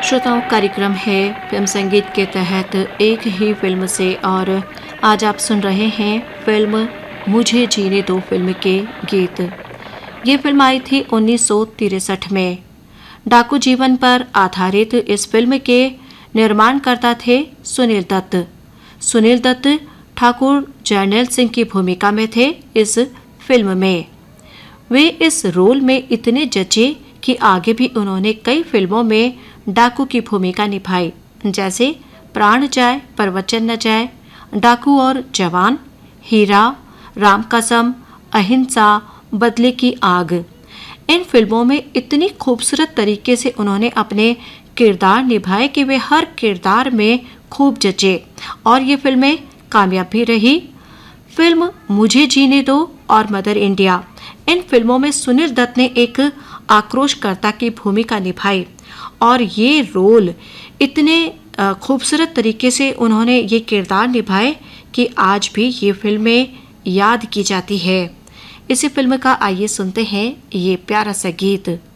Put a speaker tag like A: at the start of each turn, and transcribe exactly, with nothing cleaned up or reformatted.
A: श्रोताओं, कार्यक्रम है फिल्म संगीत के तहत एक ही फिल्म से, और आज आप सुन रहे हैं फिल्म मुझे जीने दो फिल्म के गीत। ये फिल्म आई थी उन्नीस सौ तिरसठ में। डाकू जीवन पर आधारित इस फिल्म के निर्माणकर्ता थे सुनील दत्त। सुनील दत्त ठाकुर जर्नैल सिंह की भूमिका में थे इस फिल्म में। वे इस रोल में इतने जचे कि आगे भी उन्होंने कई फिल्मों में डाकू की भूमिका निभाई, जैसे प्राण जाए पर वचन न जाए, डाकू और जवान, हीरा, राम कसम, अहिंसा, बदले की आग। इन फिल्मों में इतनी खूबसूरत तरीके से उन्होंने अपने किरदार निभाए कि वे हर किरदार में खूब जचे और ये फिल्में कामयाब भी रही। फिल्म मुझे जीने दो और मदर इंडिया, इन फिल्मों में सुनील दत्त ने एक आक्रोशकर्ता की भूमिका निभाई और ये रोल इतने खूबसूरत तरीके से उन्होंने ये किरदार निभाए कि आज भी ये फिल्में याद की जाती है। इसी फिल्म का आइए सुनते हैं ये प्यारा सा गीत।